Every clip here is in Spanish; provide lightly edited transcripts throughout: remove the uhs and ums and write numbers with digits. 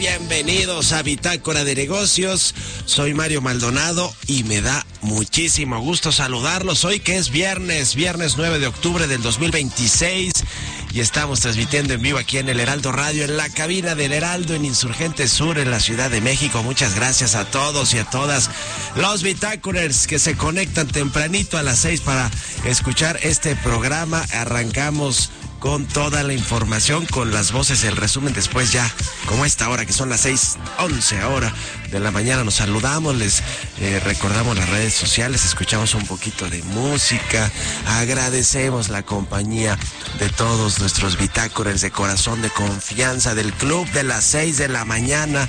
Bienvenidos a Bitácora de Negocios. Soy Mario Maldonado y me da muchísimo gusto saludarlos hoy que es viernes 9 de octubre del 2026 y estamos transmitiendo en vivo aquí en el Heraldo Radio, en la cabina del Heraldo en Insurgentes Sur en la Ciudad de México. Muchas gracias a todos y a todas los Bitácorers que se conectan tempranito a las 6 para escuchar este programa. Arrancamos con toda la información, con las voces, el resumen después ya, como esta hora, que son las 6:11 ahora de la mañana. Nos saludamos, les recordamos las redes sociales, escuchamos un poquito de música, agradecemos la compañía de todos nuestros bitácorers de corazón, de confianza, del club de las 6 de la mañana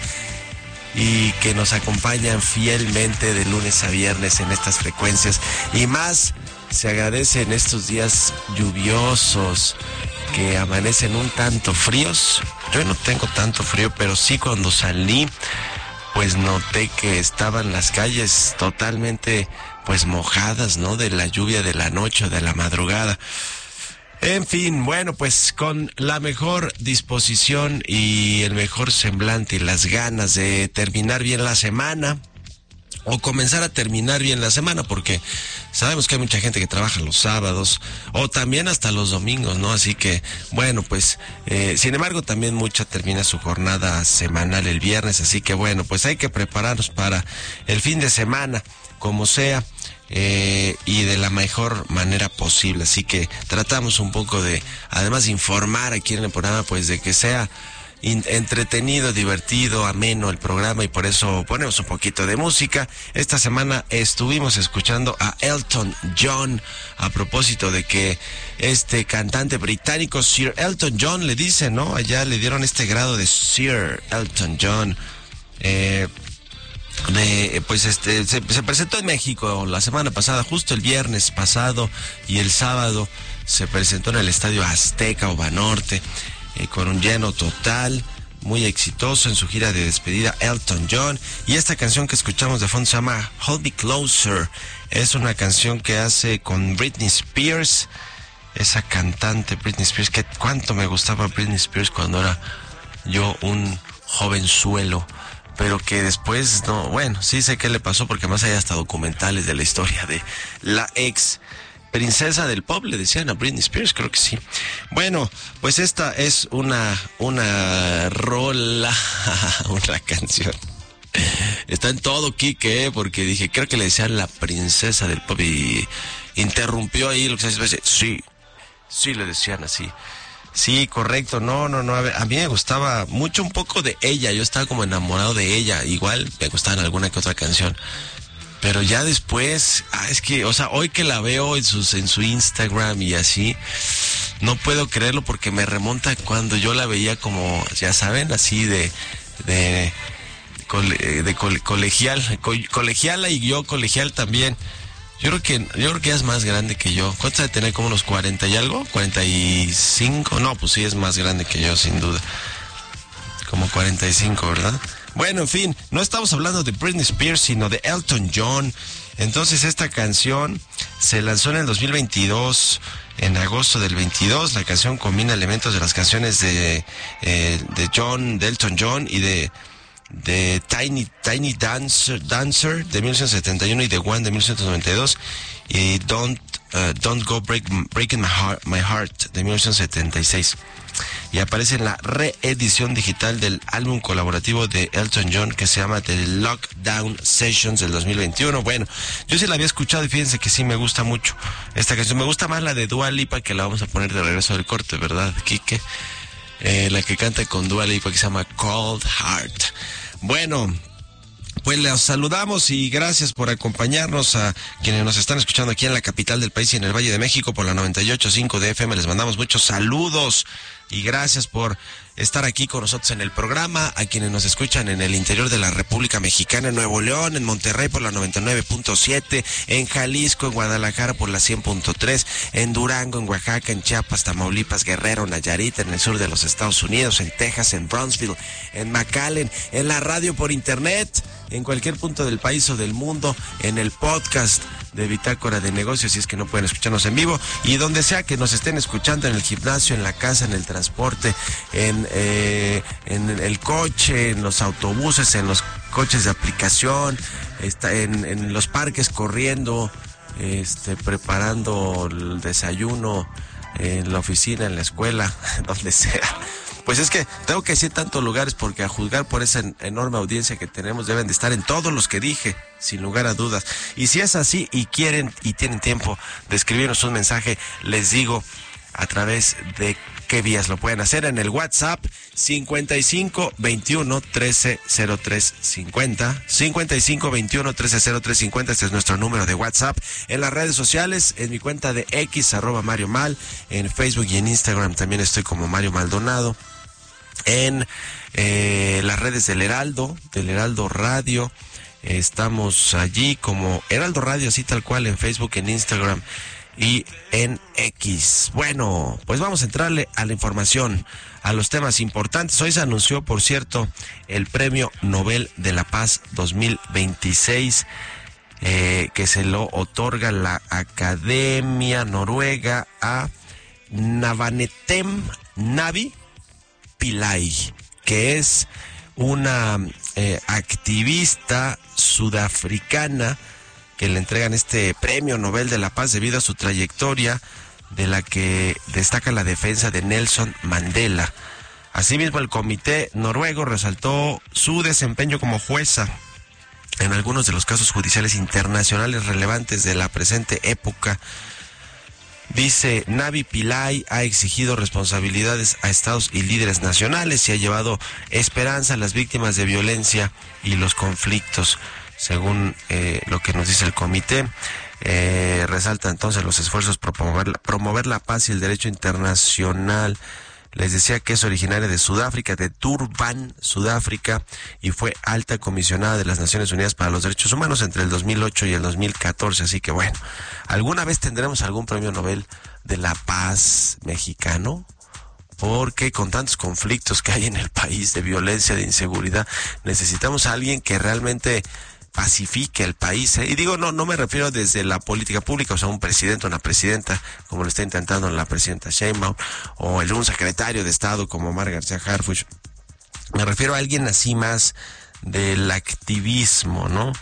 y que nos acompañan fielmente de lunes a viernes en estas frecuencias. Y más se agradece en estos días lluviosos que amanecen un tanto fríos. Yo no tengo tanto frío, pero sí cuando salí, pues noté que estaban las calles totalmente pues mojadas, ¿no? De la lluvia de la noche o de la madrugada. En fin, bueno, pues con la mejor disposición y el mejor semblante y las ganas de terminar bien la semana, o comenzar a terminar bien la semana, porque sabemos que hay mucha gente que trabaja los sábados o también hasta los domingos, ¿no? Así que, bueno, pues, sin embargo, también mucha termina su jornada semanal el viernes, así que, bueno, pues hay que prepararnos para el fin de semana, como sea, y de la mejor manera posible. Así que tratamos un poco de, además de informar aquí en el programa, pues de que sea entretenido, divertido, ameno el programa, y por eso ponemos un poquito de música. Esta semana estuvimos escuchando a Elton John, a propósito de que este cantante británico, Sir Elton John, le dicen, ¿no? Allá le dieron este grado de Sir Elton John. Se presentó en México la semana pasada, justo el viernes pasado, y el sábado se presentó en el Estadio Azteca o Banorte, con un lleno total, muy exitoso en su gira de despedida Elton John. Y esta canción que escuchamos de fondo se llama Hold Me Closer. Es una canción que hace con Britney Spears, esa cantante Britney Spears, que cuánto me gustaba Britney Spears cuando era yo un jovenzuelo, pero que después, no, bueno, sí sé qué le pasó, porque más hay hasta documentales de la historia de la ex princesa del pop, le decían a Britney Spears, creo que sí. Bueno, pues esta es una rola, una canción. Está en todo, Quique, porque dije, creo que le decían la princesa del pop y interrumpió ahí lo que se dice. Sí, le decían así. Sí, correcto, no, a mí me gustaba mucho un poco de ella, yo estaba como enamorado de ella, igual me gustaban alguna que otra canción. Pero ya después, es que, o sea, hoy que la veo en su Instagram y así, no puedo creerlo, porque me remonta cuando yo la veía como, ya saben, así colegiala, y yo colegial también. Yo creo que ella es más grande que yo. ¿Cuántos debe tener? ¿Como unos 40 y algo? ¿45? No, pues sí es más grande que yo, sin duda. Como 45, ¿verdad? Bueno, en fin, no estamos hablando de Britney Spears, sino de Elton John. Entonces, esta canción se lanzó en el 2022, en agosto del 22. La canción combina elementos de las canciones de Elton John y de Tiny Dancer de 1971 y The One de 1992, y Don't Go Breaking My Heart de 1976. Y aparece en la reedición digital del álbum colaborativo de Elton John que se llama The Lockdown Sessions del 2021. Bueno, yo sí la había escuchado y fíjense que sí me gusta mucho esta canción. Me gusta más la de Dua Lipa, que la vamos a poner de regreso del corte, ¿verdad, Quique? La que canta con Dua Lipa, que se llama Cold Heart. Bueno, pues les saludamos y gracias por acompañarnos a quienes nos están escuchando aquí en la capital del país y en el Valle de México por la 98.5 de FM. Les mandamos muchos saludos y gracias por estar aquí con nosotros en el programa. A quienes nos escuchan en el interior de la República Mexicana, en Nuevo León, en Monterrey por la 99.7, en Jalisco, en Guadalajara por la 100.3, en Durango, en Oaxaca, en Chiapas, Tamaulipas, Guerrero, Nayarit, en el sur de los Estados Unidos, en Texas, en Brownsville, en McAllen, en la radio por internet, en cualquier punto del país o del mundo, en el podcast de Bitácora de Negocios, si es que no pueden escucharnos en vivo, y donde sea que nos estén escuchando, en el gimnasio, en la casa, en el transporte, en el coche, en los autobuses, en los coches de aplicación, en los parques corriendo, preparando el desayuno, en la oficina, en la escuela, donde sea. Pues es que tengo que decir tantos lugares porque a juzgar por esa enorme audiencia que tenemos deben de estar en todos los que dije, sin lugar a dudas. Y si es así y quieren y tienen tiempo de escribirnos un mensaje, les digo a través de qué vías lo pueden hacer. En el WhatsApp 55 21 13 03 50, 55 21 13 03 50, este es nuestro número de WhatsApp. En las redes sociales, en mi cuenta de X, @MarioMal, en Facebook y en Instagram también estoy como Mario Maldonado. En las redes del Heraldo Radio, estamos allí como Heraldo Radio, así tal cual, en Facebook, en Instagram y en X. Bueno, pues vamos a entrarle a la información, a los temas importantes. Hoy se anunció, por cierto, el Premio Nobel de la Paz 2026, que se lo otorga la Academia Noruega a Navanetem Navi Pillay, que es una activista sudafricana que le entregan este Premio Nobel de la Paz debido a su trayectoria, de la que destaca la defensa de Nelson Mandela. Asimismo, el comité noruego resaltó su desempeño como jueza en algunos de los casos judiciales internacionales relevantes de la presente época. Dice, Navi Pillay ha exigido responsabilidades a estados y líderes nacionales y ha llevado esperanza a las víctimas de violencia y los conflictos. Según lo que nos dice el comité, resalta entonces los esfuerzos por promover la paz y el derecho internacional. Les decía que es originaria de Sudáfrica, de Durban, Sudáfrica, y fue alta comisionada de las Naciones Unidas para los Derechos Humanos entre el 2008 y el 2014. Así que bueno, ¿alguna vez tendremos algún premio Nobel de la Paz mexicano? Porque con tantos conflictos que hay en el país, de violencia, de inseguridad, necesitamos a alguien que realmente pacifique el país, Y digo, no me refiero desde la política pública, o sea, un presidente o una presidenta, como lo está intentando la presidenta Sheinbaum, o un secretario de Estado como Omar García Harfuch. Me refiero a alguien así más del activismo, ¿no?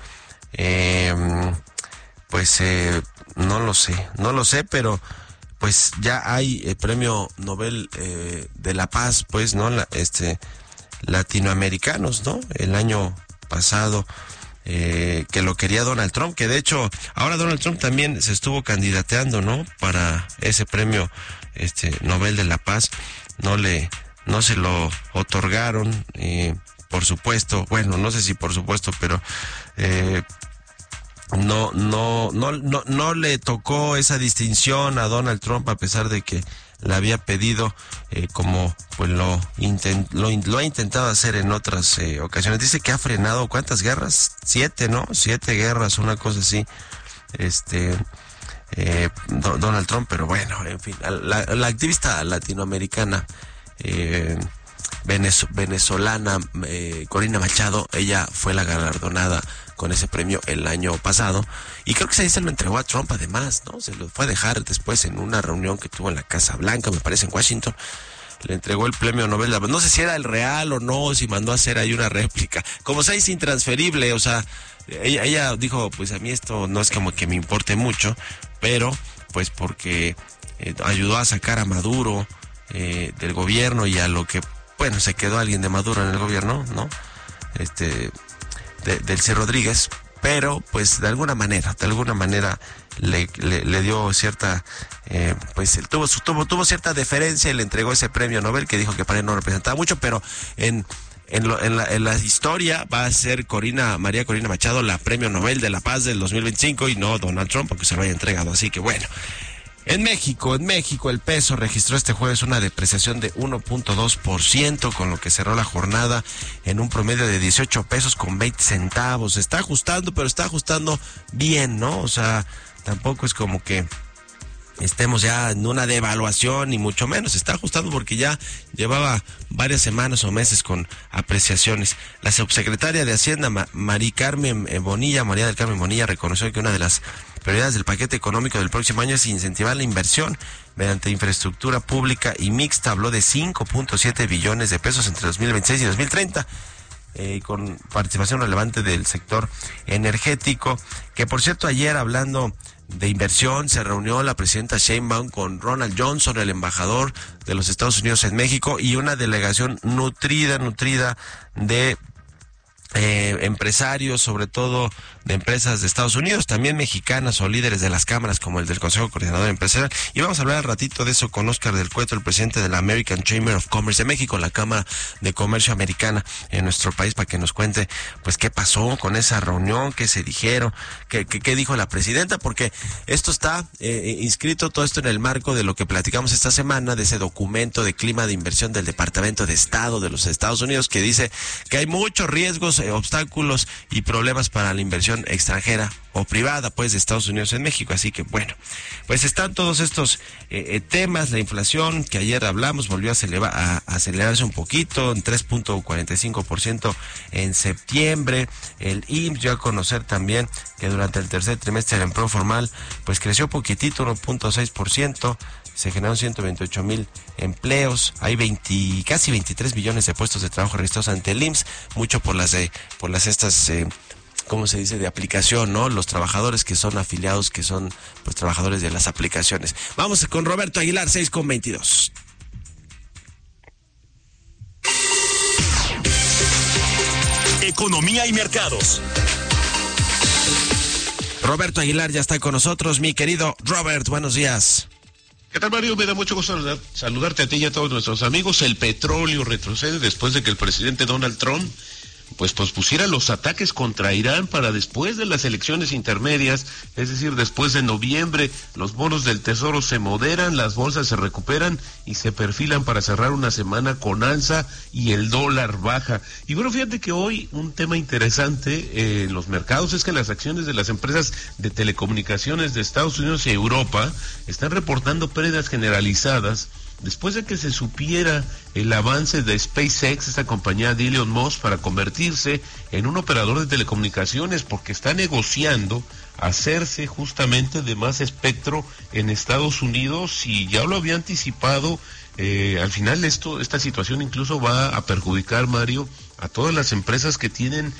No lo sé, pero pues ya hay el Premio Nobel de la Paz, pues, ¿no? Latinoamericanos, ¿no? El año pasado, que lo quería Donald Trump, que de hecho ahora Donald Trump también se estuvo candidateando, ¿no? Para ese premio Nobel de la Paz. No se lo otorgaron, por supuesto, bueno, no sé si por supuesto, pero no le tocó esa distinción a Donald Trump, a pesar de que la había pedido, como pues lo ha intentado hacer en otras ocasiones. Dice que ha frenado, ¿cuántas guerras? 7, ¿no? 7 guerras, una cosa así, Donald Trump. Pero bueno, en fin, la activista latinoamericana, venezolana, Corina Machado, ella fue la galardonada con ese premio el año pasado, y creo que se lo entregó a Trump además, ¿no? Se lo fue a dejar después en una reunión que tuvo en la Casa Blanca, me parece, en Washington. Le entregó el premio Nobel, no sé si era el real o no, si mandó a hacer ahí una réplica, como sea, es intransferible, o sea, ella dijo, pues a mí esto no es como que me importe mucho, pero pues porque ayudó a sacar a Maduro del gobierno, y a lo que, bueno, se quedó alguien de Maduro en el gobierno, ¿no? Delcy Rodríguez, pero pues de alguna manera le dio cierta, pues tuvo cierta deferencia y le entregó ese premio Nobel, que dijo que para él no representaba mucho, pero en la historia va a ser María Corina Machado la premio Nobel de la Paz del 2025, y no Donald Trump, porque se lo haya entregado. Así que bueno. En México, el peso registró este jueves una depreciación de 1.2%, con lo que cerró la jornada en un promedio de 18 pesos con 20 centavos. Está ajustando, pero está ajustando bien, ¿no? O sea, tampoco es como que estemos ya en una devaluación, ni mucho menos. Se está ajustando porque ya llevaba varias semanas o meses con apreciaciones. La subsecretaria de Hacienda, María del Carmen Bonilla, reconoció que una de las prioridades del paquete económico del próximo año es incentivar la inversión mediante infraestructura pública y mixta. Habló de 5.7 billones de pesos entre 2026 y 2030. Con participación relevante del sector energético, que por cierto ayer, hablando de inversión, se reunió la presidenta Sheinbaum con Ronald Johnson, el embajador de los Estados Unidos en México, y una delegación nutrida de empresarios, sobre todo de empresas de Estados Unidos, también mexicanas o líderes de las cámaras como el del Consejo Coordinador Empresarial. Y vamos a hablar al ratito de eso con Óscar del Cueto, el presidente de la American Chamber of Commerce de México, la Cámara de Comercio Americana en nuestro país, para que nos cuente pues qué pasó con esa reunión, qué se dijeron, qué dijo la presidenta, porque esto está inscrito, todo esto en el marco de lo que platicamos esta semana, de ese documento de clima de inversión del Departamento de Estado de los Estados Unidos, que dice que hay muchos riesgos, obstáculos y problemas para la inversión extranjera o privada, pues, de Estados Unidos en México. Así que bueno, pues están todos estos temas. La inflación, que ayer hablamos, volvió a acelerarse un poquito, en 3.45% en septiembre. El IMSS dio a conocer también que durante el tercer trimestre el empleo formal pues creció poquitito, 1.6%. Se generaron 128,000 empleos, hay casi 23 millones de puestos de trabajo registrados ante el IMSS, mucho por las estas ¿cómo se dice?, de aplicación, ¿no? Los trabajadores que son afiliados, que son pues trabajadores de las aplicaciones. Vamos con Roberto Aguilar, 6:22. Economía y mercados. Roberto Aguilar ya está con nosotros. Mi querido Robert, buenos días. ¿Qué tal, Mario? Me da mucho gusto saludarte a ti y a todos nuestros amigos. El petróleo retrocede después de que el presidente Donald Trump pues pospusiera los ataques contra Irán para después de las elecciones intermedias, es decir, después de noviembre. Los bonos del Tesoro se moderan, las bolsas se recuperan y se perfilan para cerrar una semana con alza y el dólar baja. Y bueno, fíjate que hoy un tema interesante en los mercados es que las acciones de las empresas de telecomunicaciones de Estados Unidos y Europa están reportando pérdidas generalizadas después de que se supiera el avance de SpaceX, esta compañía de Elon Musk, para convertirse en un operador de telecomunicaciones, porque está negociando hacerse justamente de más espectro en Estados Unidos, y ya lo había anticipado. Al final esta situación incluso va a perjudicar, Mario, a todas las empresas que tienen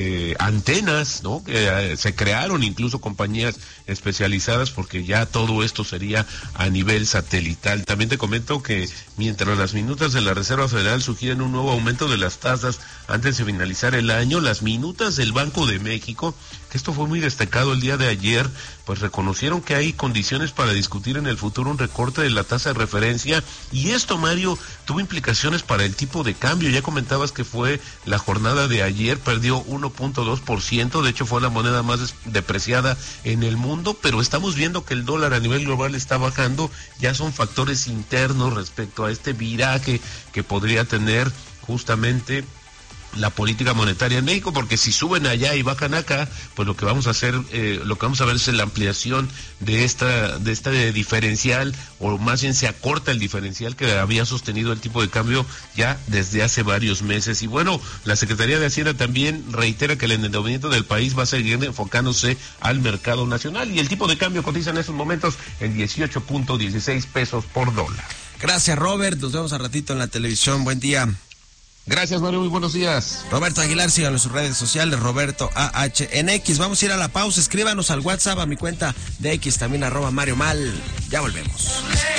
antenas, ¿no? Que se crearon incluso compañías especializadas, porque ya todo esto sería a nivel satelital. También te comento que mientras las minutas de la Reserva Federal sugieren un nuevo aumento de las tasas antes de finalizar el año, las minutas del Banco de México, que esto fue muy destacado el día de ayer, pues reconocieron que hay condiciones para discutir en el futuro un recorte de la tasa de referencia, y esto, Mario, tuvo implicaciones para el tipo de cambio. Ya comentabas que fue la jornada de ayer, perdió 1.2%, de hecho fue la moneda más depreciada en el mundo, pero estamos viendo que el dólar a nivel global está bajando. Ya son factores internos respecto a este viraje que podría tener justamente la política monetaria en México, porque si suben allá y bajan acá, pues lo que vamos a hacer, lo que vamos a ver es la ampliación de esta diferencial, o más bien se acorta el diferencial que había sostenido el tipo de cambio ya desde hace varios meses. Y bueno, la Secretaría de Hacienda también reitera que el endeudamiento del país va a seguir enfocándose al mercado nacional, y el tipo de cambio cotiza en estos momentos en 18.16 pesos por dólar. Gracias, Robert. Nos vemos al ratito en la televisión. Buen día. Gracias, Mario, muy buenos días. Roberto Aguilar, síganos en sus redes sociales, Roberto AH en X. Vamos a ir a la pausa, escríbanos al WhatsApp, a mi cuenta de X, también @Mario Mal. Ya volvemos.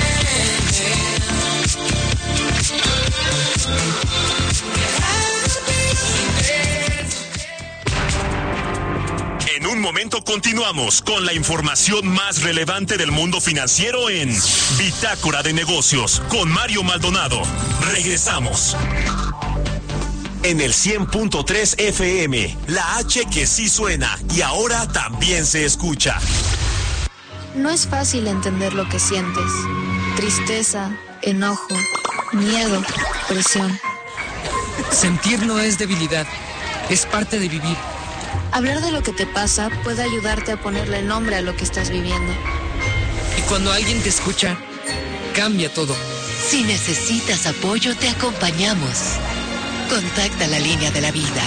En un momento continuamos con la información más relevante del mundo financiero en Bitácora de Negocios con Mario Maldonado. Regresamos. En el 100.3 FM, la H que sí suena y ahora también se escucha. No es fácil entender lo que sientes. Tristeza, enojo, miedo, presión. Sentir no es debilidad, es parte de vivir. Hablar de lo que te pasa puede ayudarte a ponerle nombre a lo que estás viviendo. Y Cuando alguien te escucha, cambia todo. Si necesitas apoyo, te acompañamos. Contacta la línea de la vida.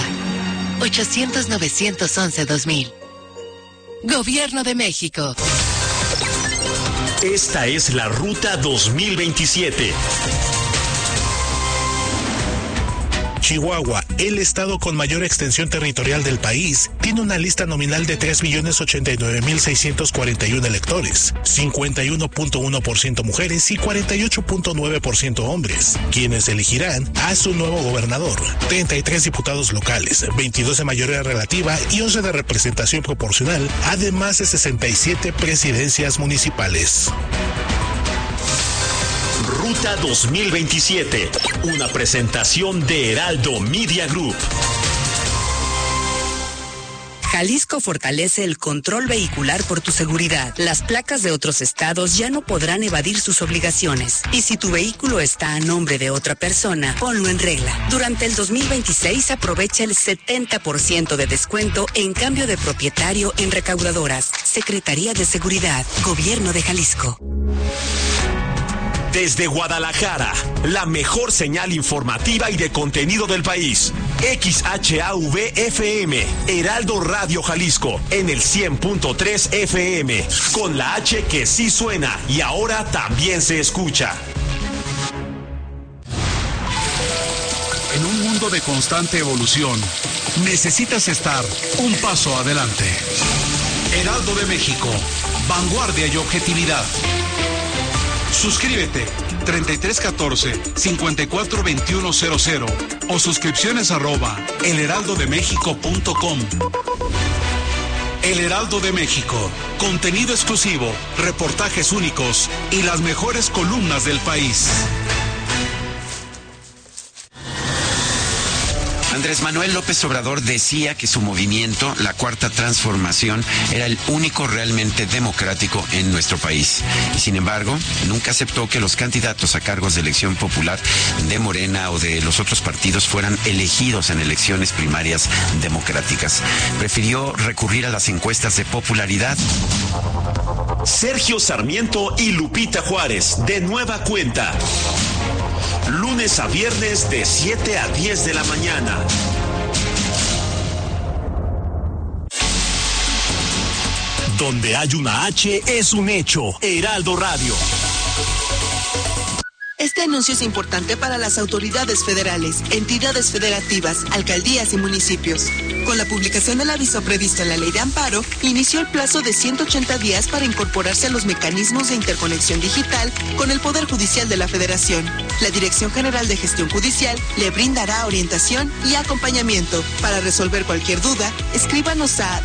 800-911-2000. Gobierno de México. Esta es la Ruta 2027. Chihuahua, el estado con mayor extensión territorial del país, tiene una lista nominal de 3.089.641 electores, 51.1% mujeres y 48.9% hombres, quienes elegirán a su nuevo gobernador, 33 diputados locales, 22 de mayoría relativa y 11 de representación proporcional, además de 67 presidencias municipales. Ruta 2027, una presentación de Heraldo Media Group. Jalisco fortalece el control vehicular por tu seguridad. Las placas de otros estados ya no podrán evadir sus obligaciones. Y si tu vehículo está a nombre de otra persona, ponlo en regla. Durante el 2026 aprovecha el 70% de descuento en cambio de propietario en recaudadoras. Secretaría de Seguridad, Gobierno de Jalisco. Desde Guadalajara, la mejor señal informativa y de contenido del país. XHAV-FM, Heraldo Radio Jalisco, en el 100.3 FM, con la H que sí suena y ahora también se escucha. En un mundo de constante evolución, necesitas estar un paso adelante. Heraldo de México, vanguardia y objetividad. Suscríbete 3314-542100 o suscripciones @elheraldodemexico.com. El Heraldo de México, contenido exclusivo, reportajes únicos y las mejores columnas del país. Andrés Manuel López Obrador decía que su movimiento, la Cuarta Transformación, era el único realmente democrático en nuestro país. Y sin embargo, nunca aceptó que los candidatos a cargos de elección popular de Morena o de los otros partidos fueran elegidos en elecciones primarias democráticas. Prefirió recurrir a las encuestas de popularidad. Sergio Sarmiento y Lupita Juárez, de nueva cuenta. Lunes a viernes de 7 a 10 de la mañana. Donde hay una H es un hecho. Heraldo Radio. Este anuncio es importante para las autoridades federales, entidades federativas, alcaldías y municipios. Con la publicación del aviso previsto en la Ley de Amparo, inició el plazo de 180 días para incorporarse a los mecanismos de interconexión digital con el Poder Judicial de la Federación. La Dirección General de Gestión Judicial le brindará orientación y acompañamiento. Para resolver cualquier duda, escríbanos a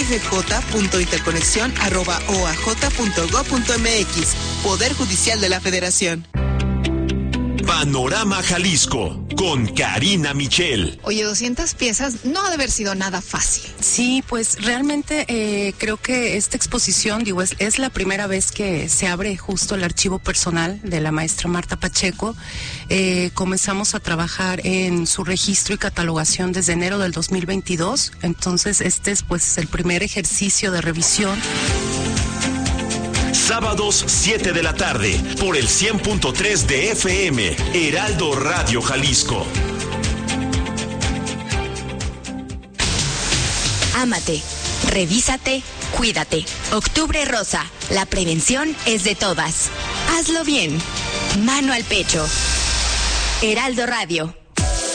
dggj.interconexión@oaj.gov.mx. Poder Judicial de la Federación. Panorama Jalisco, con Karina Michel. Oye, 200 piezas no ha de haber sido nada fácil. Sí, pues realmente creo que esta exposición, es la primera vez que se abre justo el archivo personal de la maestra Marta Pacheco. Comenzamos a trabajar en su registro y catalogación desde enero del 2022, entonces este es pues el primer ejercicio de revisión. Sábados 7 de la tarde, por el 100.3 de FM, Heraldo Radio Jalisco. Ámate, revísate, cuídate. Octubre Rosa, la prevención es de todas. Hazlo bien. Mano al pecho. Heraldo Radio.